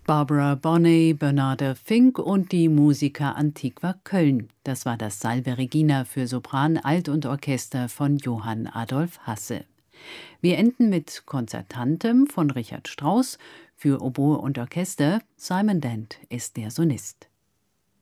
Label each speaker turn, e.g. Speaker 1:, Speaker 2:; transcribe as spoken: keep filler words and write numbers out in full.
Speaker 1: Barbara Bonney, Bernarda Fink und die Musica Antiqua Köln. Das war das Salve Regina für Sopran, Alt und Orchester von Johann Adolf Hasse. Wir enden mit Concertantem von Richard Strauss. Für Oboe und Orchester, Simon Dent ist der Sonist.